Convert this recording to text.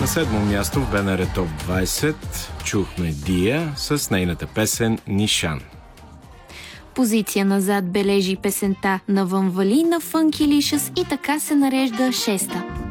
На 7-мо място в БНР Топ 20 чухме Дия с нейната песен Нишан. Позиция назад бележи песента на Ванвали на Funky Licious и така се нарежда 6-та.